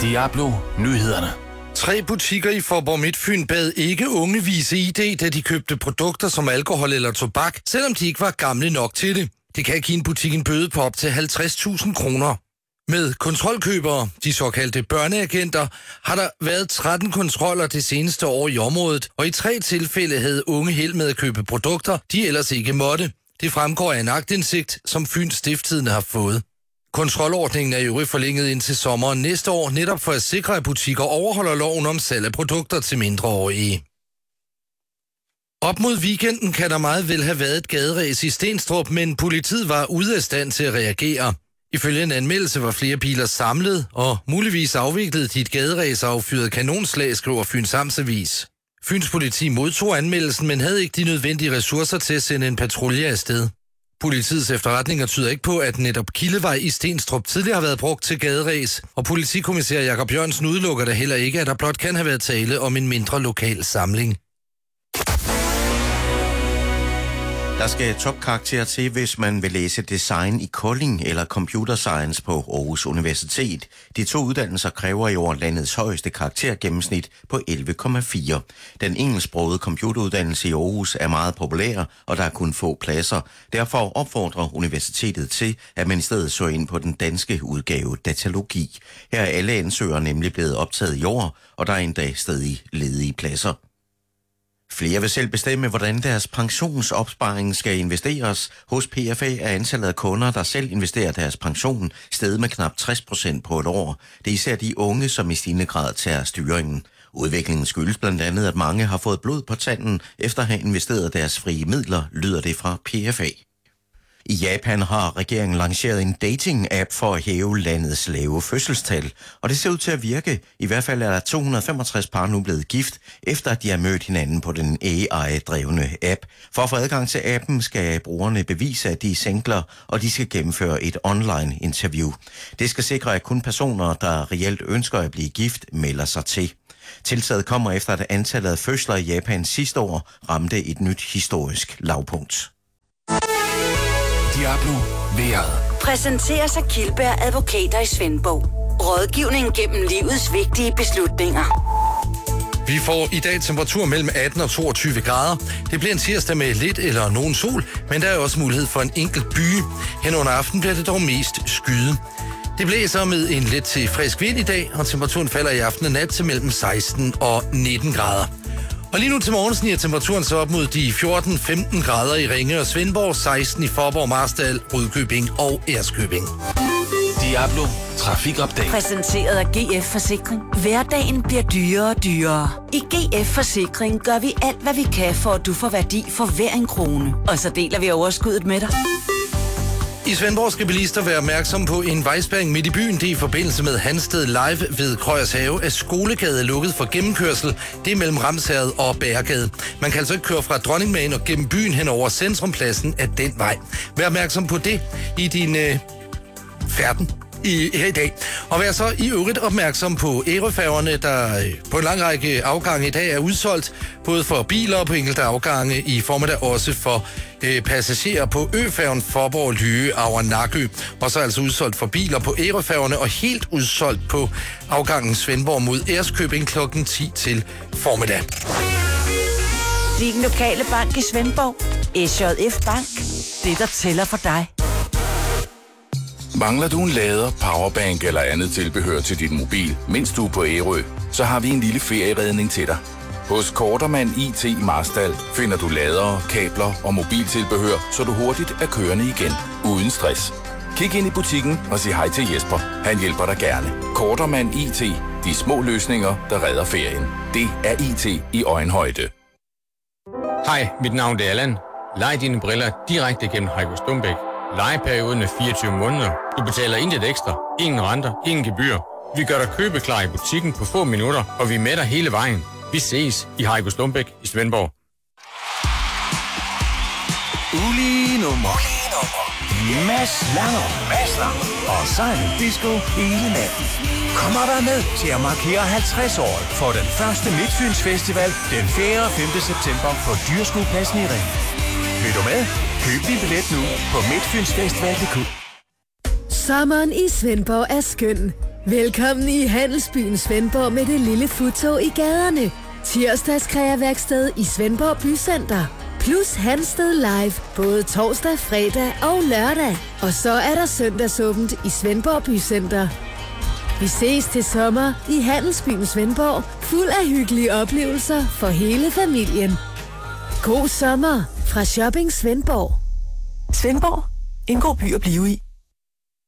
Diablo Nyhederne. 3 butikker i Faaborg Midtfyn bad ikke unge vise ID, da de købte produkter som alkohol eller tobak, selvom de ikke var gamle nok til det. Det kan give en butik en bøde på op til 50.000 kroner. Med kontrolkøbere, de såkaldte børneagenter, har der været 13 kontroller det seneste år i området, og i 3 tilfælde havde unge held med at købe produkter, de ellers ikke måtte. Det fremgår af en aktindsigt, som Fyns Stiftstidende har fået. Kontrolordningen er i øvrigt forlænget indtil sommeren næste år, netop for at sikre, at butikker overholder loven om salg af produkter til mindreårige. Op mod weekenden kan der meget vel have været et gaderæs i Stenstrup, men politiet var ude af stand til at reagere. Ifølge en anmeldelse var flere biler samlet, og muligvis afviklet de et gaderæs og affyret kanonslag, skriver Fyns Amtsavis. Fyns politi modtog anmeldelsen, men havde ikke de nødvendige ressourcer til at sende en patrulje afsted. Politiets efterretninger tyder ikke på, at netop Kildevej i Stenstrup tidligere har været brugt til gaderæs, og politikommissær Jakob Jørgensen udelukker da heller ikke, at der blot kan have været tale om en mindre lokal samling. Der skal topkarakter til, hvis man vil læse design i Kolding eller computer science på Aarhus Universitet. De 2 uddannelser kræver i år landets højeste karaktergennemsnit på 11,4. Den engelsksprogede computeruddannelse i Aarhus er meget populær, og der er kun få pladser. Derfor opfordrer universitetet til, at man i stedet så ind på den danske udgave datalogi. Her er alle ansøgere nemlig blevet optaget i år, og der er endda stadig ledige pladser. Flere vil selv bestemme, hvordan deres pensionsopsparing skal investeres. Hos PFA er antallet af kunder, der selv investerer deres pension, steget med knap 60% på et år. Det er især de unge, som i stigende grad tager styringen. Udviklingen skyldes blandt andet, at mange har fået blod på tanden efter at have investeret deres frie midler, lyder det fra PFA. I Japan har regeringen lanceret en dating-app for at hæve landets lave fødselstal, og det ser ud til at virke. I hvert fald er der 265 par nu blevet gift, efter at de har mødt hinanden på den AI-drevne app. For at få adgang til appen skal brugerne bevise, at de er singler, og de skal gennemføre et online-interview. Det skal sikre, at kun personer, der reelt ønsker at blive gift, melder sig til. Tiltaget kommer efter, at antallet af fødsler i Japan sidste år ramte et nyt historisk lavpunkt. Diablo vejret. Præsenteres af Kildberg Advokater i Svendborg. Rådgivning gennem livets vigtige beslutninger. Vi får i dag temperatur mellem 18 og 22 grader. Det bliver en tirsdag med lidt eller nogen sol, men der er også mulighed for en enkelt byge. Hen under aften bliver det dog mest skyde. Det blæser med en let til frisk vind i dag, og temperaturen falder i aften og nat til mellem 16 og 19 grader. Og lige nu til morgen sniger temperaturen så op mod de 14-15 grader i Ringe og Svendborg, 16 i Faaborg, Marstal, Rudkøbing og Ærskøbing. Diablo Trafikupdate. Præsenteret af GF Forsikring. Hverdagen bliver dyrere og dyrere. I GF Forsikring gør vi alt, hvad vi kan, for at du får værdi for hver en krone. Og så deler vi overskuddet med dig. I Svendborg skal bilister være opmærksomme på en vejspærring midt i byen. Det er i forbindelse med Hansted Live ved Krøyers Have, at Skolegade er lukket for gennemkørsel. Det er mellem Ramsherred og Bærgade. Man kan altså ikke køre fra Dronningmagen og gennem byen hen over Centrumpladsen af den vej. Vær opmærksom på det i din færden her i dag. Og vær så i øvrigt opmærksom på Ærøfærgerne, der på en lang række afgange i dag er udsolgt, både for biler og på enkelte afgange i formiddag også for passagerer på Øfærgen, Faaborg, Lyø, Agger, Nakø. Og så altså udsolgt for biler på Ærøfærgerne og helt udsolgt på afgangen Svendborg mod Ærskøbing kl. 10 til formiddag. Din lokale bank i Svendborg. SJF Bank. Det, der tæller for dig. Mangler du en lader, powerbank eller andet tilbehør til din mobil, mens du er på Ærø, så har vi en lille ferieredning til dig. Hos Kortermand IT i Marstal finder du ladere, kabler og mobiltilbehør, så du hurtigt er kørende igen, uden stress. Kig ind i butikken og sig hej til Jesper. Han hjælper dig gerne. Kortermand IT. De små løsninger, der redder ferien. Det er IT i øjenhøjde. Hej, mit navn er Allan. Lej dine briller direkte gennem Heiko Stumbæk. Lejeperioden er 24 måneder. Du betaler intet ekstra, ingen renter, ingen gebyr. Vi gør dig købeklar i butikken på få minutter, og vi er med dig hele vejen. Vi ses i Heiko Stumbæk i Svendborg. Ulige nummer. Mads Langer. Og Silent Disco hele natten. Kommer der med til at markere 50 år for den første Midtfyns Festival den 4. og 5. september på Dyrskuepladsen i Ring. Vil du med? Køb din billet nu på midtfynsfestival.dk. Sommeren i Svendborg er skøn. Velkommen i Handelsbyen Svendborg med det lille futtog i gaderne. Tirsdagskræerværksted i Svendborg Bycenter. Plus Hansted Live både torsdag, fredag og lørdag. Og så er der søndagsåbent i Svendborg Bycenter. Vi ses til sommer i Handelsbyen Svendborg. Fuld af hyggelige oplevelser for hele familien. God sommer fra Shopping Svendborg. Svendborg. En god by at blive i.